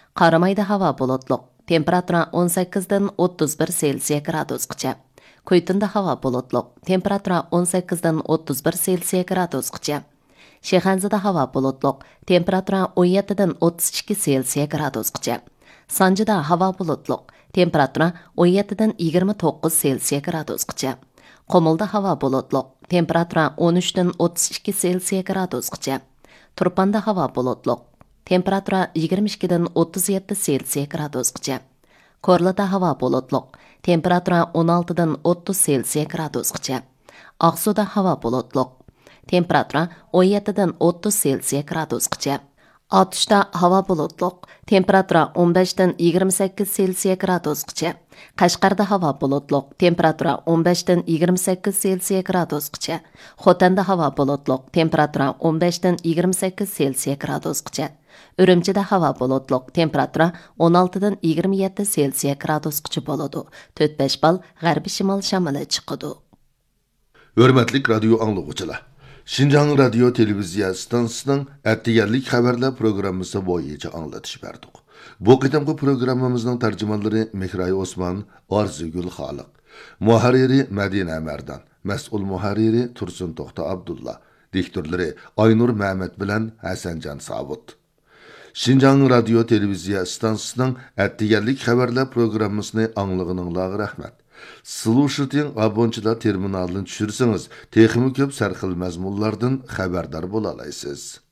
Qaramayda havo bulutluq. Temperatura 18-dan 31 Selsiya gradusgacha. Kuytunda havo bulutluq. Temperatura 18-dan 31 Selsiya gradusgacha. Şexanzada havo bulutluq. Temperatura 17-dan 32 Selsiya gradusgacha. Sanjida havo bulutluq. Temperatura 17-dan 29 Selsiya gradusgacha. Qomulda havo bulutluq. Temperatura 13-dan 32 Selsiya gradusgacha. Turpanda havo bulutluq. Temperatura 22-dan 37 Selsiya gradusgacha. Korlada havo bulutluq. Temperatura 16-dan 30 Selsiya gradusgacha. Aqsuda havo bulutluq. Temperatura 17-dan 30 Selsiya gradusgacha. Atışda havo bulutluq. Temperatura 15-dan 28 Selsiya gradusgacha. Qashqarda havo bulutluq. Temperatura 15-dan 28 Selsiya gradusgacha. Xotanda havo bulutluq. Temperatura 15-dan 28 Selsiya gradusgacha. Ürümchida havo bulutluq. Temperatura 16-dan 27 Selsiya gradusgacha bo'ladi. 4-5 bal g'arbiy shimol shamoli chiqadi. Hörmətli radio anlıqçılar. Şinjan Radio Televiziya stansiyasının ətiyərlik xəbərlər proqramısı boyunca anlatış verdik. Bu qitimki proqramımızın tərcümanları Mehray Osman, Arzugül Xaliq, muharriri Mədinə Mərdan, məsul muharriri Tursun Toxta Abdullah, diktorları Aynur Məhəmməd bilən Həsəncan Savut. Şinjan Radio Televiziya stansiyasının ətiyərlik xəbərlər proqramısını anlığınınlağı rəhmət. Слушатың абончыда терминалын түшірсіңіз, texmi köp sərxil məzmunlardan xəbərdar bola alaysiz.